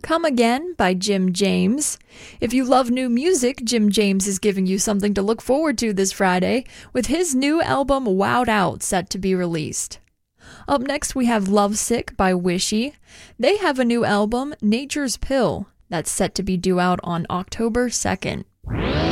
Come Again by Jim James. If you love new music, Jim James is giving you something to look forward to this Friday with his new album Wowed Out set to be released. Up next we have Lovesick by Wishy. They have a new album, Nature's Pill, that's set to be due out on October 2nd.